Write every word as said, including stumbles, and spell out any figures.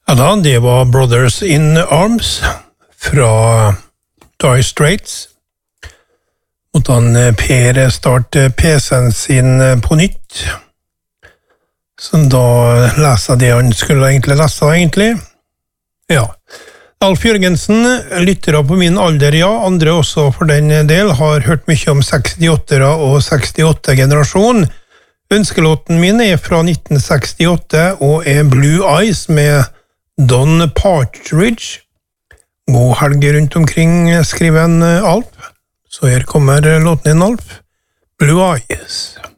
Ja da, det var Brothers in Arms fra Dire Straits. Måtte han Per starte P C-en sin på nytt. Så da leser det han skulle egentlig lese, egentlig. Ja. Alf Jørgensen, lyttere på min alder, ja, andre også for den del, har hørt mye om sekstiåttere og sekstiåtte-generasjon. Ønskelåten min er fra nitten sekstiåtte og er Blue Eyes med Don Partridge. God helg rundt omkring, skriver en Alf. Så her kommer låten din, Alf. Blue Eyes.